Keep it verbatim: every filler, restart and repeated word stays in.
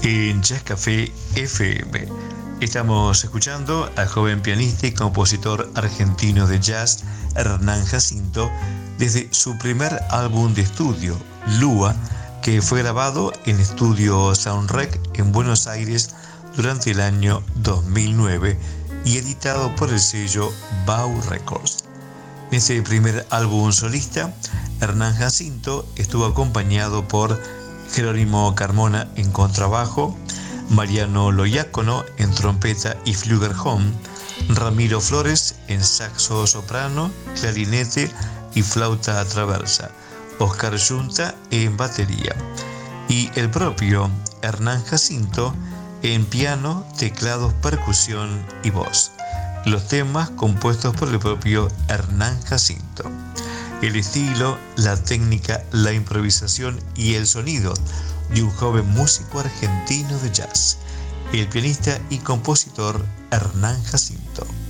En Jazz Café F M. Estamos escuchando al joven pianista y compositor argentino de jazz, Hernán Jacinto, desde su primer álbum de estudio, Lua, que fue grabado en Estudio Soundrec en Buenos Aires durante el año dos mil nueve y editado por el sello Bau Records. En este primer álbum solista, Hernán Jacinto estuvo acompañado por Jerónimo Carmona en contrabajo, Mariano Loiacono en trompeta y flugelhorn, Ramiro Flores en saxo soprano, clarinete y flauta traversa, Oscar Yunta en batería y el propio Hernán Jacinto en piano, teclados, percusión y voz. Los temas compuestos por el propio Hernán Jacinto. El estilo, la técnica, la improvisación y el sonido de un joven músico argentino de jazz, el pianista y compositor Hernán Jacinto.